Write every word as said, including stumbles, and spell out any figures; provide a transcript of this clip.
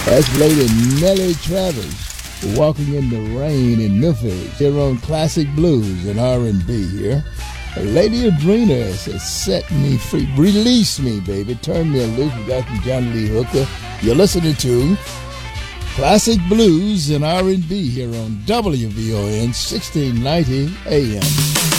That's Lady Nellie Travers, Walking in the Rain in Memphis, here on Classic Blues and R and B here. Lady Adrena says, set me free. Release me, baby. Turn me loose. We got from Johnny Lee Hooker. You're listening to Classic Blues and R and B here on W V O N sixteen ninety A M.